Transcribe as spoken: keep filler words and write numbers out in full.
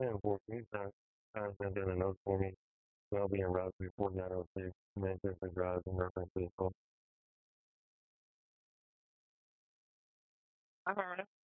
ten fourteen times times in the notes for me. So I'll be in Route three forty-nine oh six, Manchester Drive in reference vehicle. All right.